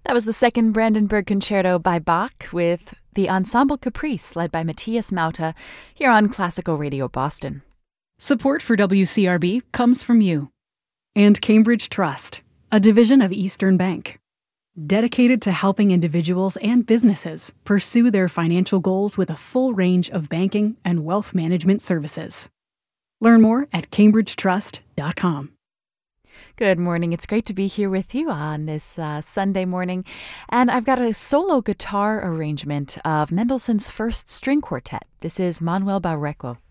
That was the second Brandenburg Concerto by Bach with the Ensemble Caprice led by Matthias Mauta here on Classical Radio Boston. Support for WCRB comes from you and Cambridge Trust, a division of Eastern Bank, dedicated to helping individuals and businesses pursue their financial goals with a full range of banking and wealth management services. Learn more at cambridgetrust.com. Good morning. It's great to be here with you on this Sunday morning. And I've got a solo guitar arrangement of Mendelssohn's First String Quartet. This is Manuel Barreto.